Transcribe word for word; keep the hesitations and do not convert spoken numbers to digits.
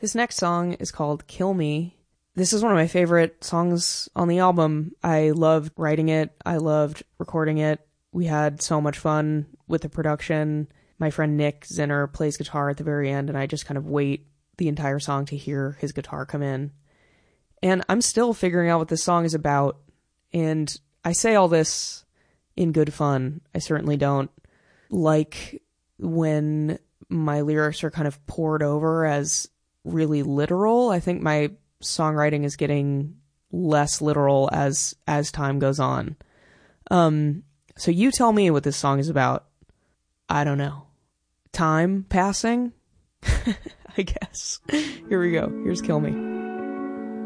This next song is called Kill Me. This is one of my favorite songs on the album. I loved writing it. I loved recording it. We had so much fun with the production. My friend Nick Zinner plays guitar at the very end, and I just kind of wait the entire song to hear his guitar come in. And I'm still figuring out what this song is about. And I say all this in good fun. I certainly don't like when my lyrics are kind of poured over as really literal. I think my songwriting is getting less literal as as time goes on. Um, so you tell me what this song is about. I don't know. Time passing? I guess. Here we go. Here's Kill Me.